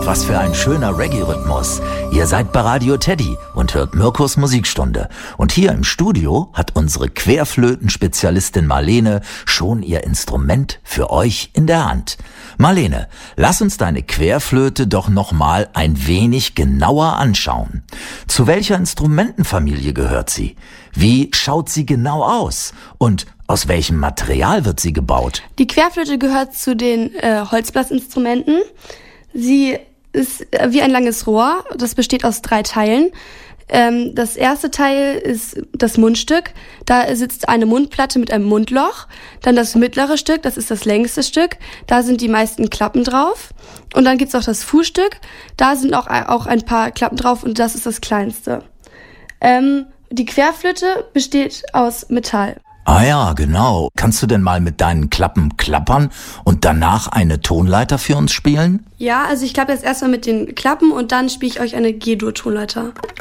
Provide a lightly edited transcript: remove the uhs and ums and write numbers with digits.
was für ein schöner Reggae-Rhythmus. Ihr seid bei Radio Teddy und hört Mirkos Musikstunde. Und hier im Studio hat unsere Querflötenspezialistin Marlene schon ihr Instrument für euch in der Hand. Marlene, lass uns deine Querflöte doch noch mal ein wenig genauer anschauen. Zu welcher Instrumentenfamilie gehört sie? Wie schaut sie genau aus? Und aus welchem Material wird sie gebaut? Die Querflöte gehört zu den Holzblasinstrumenten. Sie ist wie ein langes Rohr. Das besteht aus 3 Teilen. Das erste Teil ist das Mundstück. Da sitzt eine Mundplatte mit einem Mundloch. Dann das mittlere Stück, das ist das längste Stück. Da sind die meisten Klappen drauf. Und dann gibt's auch das Fußstück. Da sind auch ein paar Klappen drauf und das ist das kleinste. Die Querflöte besteht aus Metall. Ah ja, genau. Kannst du denn mal mit deinen Klappen klappern und danach eine Tonleiter für uns spielen? Ja, also ich klappe jetzt erstmal mit den Klappen und dann spiele ich euch eine G-Dur-Tonleiter.